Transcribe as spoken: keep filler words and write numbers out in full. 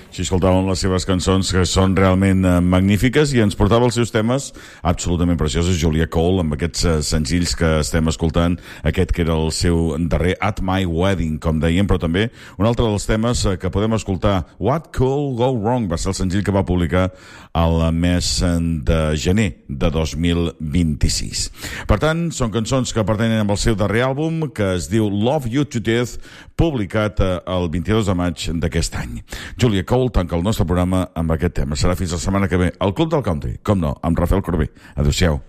Si escoltàvem les seves cançons, que són realment eh, magnífiques, i ens portava els seus temes absolutament preciosos, Julia Cole, amb aquests eh, senzills que estem escoltant, aquest que era el seu darrer At My Wedding, com dèiem, però també un altre dels temes eh, que podem escoltar, What Could Go Wrong, va ser el senzill que va publicar al mes de gener de dos mil vint-i-sis. Per tant, són cançons que pertanyen al seu darrer àlbum, que es diu Love You to Death, publicat eh, el vint-i-dos de maig d'aquest any. Julia Cole tanca el nostre programa amb aquest tema. Serà fins la setmana que ve. El Club del Country, com no, amb Rafael Corbí. Adéu-siau.